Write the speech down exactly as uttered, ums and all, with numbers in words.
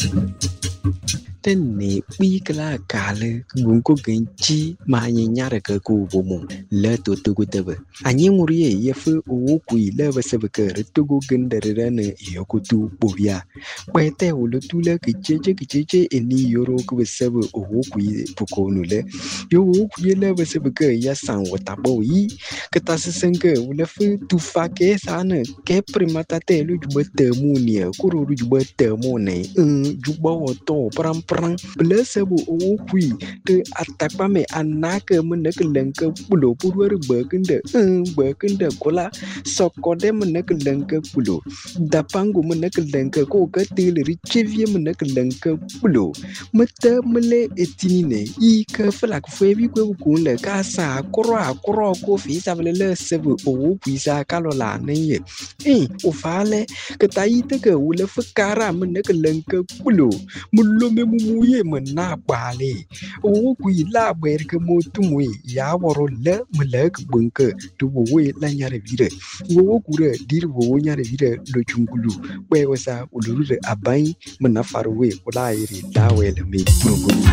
Tên nị bi cái là cả lư gung ko gen chi ma nyi nyara ka ku bo mo le to to ku tebe anyi nguri ye ye fu o ku le ba se ba ka re to go gen de re ne yo ku tu bo ya ba te o le tu le ki che che ki che che eni yoro ku ba se o ku pu ko nu le yo o ku ye le ba se ba ka ya san wa ta bo yi ka ta se sen ka o le fu tu fa ke sa ne ke primata te lu ju ba te mu ni ku ro ju ba te mu ne ju ba o to pram pram blesse bu o kui te atakpa me anaka me ne kelenke pulo purwer bekende bekende kola sokode me ne kelenke pulo dapangu me ne kelenke ko ka tele richevie me ne kelenke pulo mete mele etinine i ka flak febi ko ku le ka sa kro akro ko fi sa le sebu o kui sa kalola ne ye eh o fale ke taite ke o le fakara me ne kelenke pulo mulo me muye mena bale o ku ila ber ke motumwe ya woro le mlek bunke tu we la nyare vire wo ku re dir wo nyare vire lo chungulu we wasa uluru abai mena farwe wala iri dawe le me